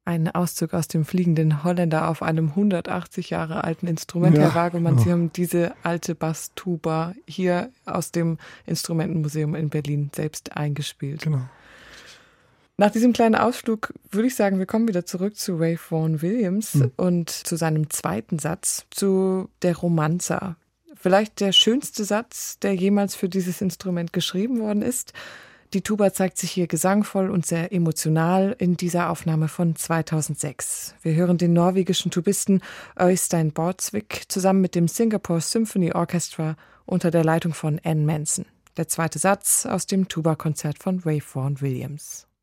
Ein Auszug aus dem Fliegenden Holländer auf einem 180 Jahre alten Instrument, Herr Wagemann. Sie haben diese alte Basstuba hier aus dem Instrumentenmuseum in Berlin selbst eingespielt. Genau. Nach diesem kleinen Ausflug würde ich sagen, wir kommen wieder zurück zu Ray Vaughan Williams und zu seinem zweiten Satz, zu der Romanza. Vielleicht der schönste Satz, der jemals für dieses Instrument geschrieben worden ist. Die Tuba zeigt sich hier gesangvoll und sehr emotional in dieser Aufnahme von 2006. Wir hören den norwegischen Tubisten Øystein Bordsvik zusammen mit dem Singapore Symphony Orchestra unter der Leitung von Anne Manson. Der zweite Satz aus dem Tuba-Konzert von Ray Vaughan Williams.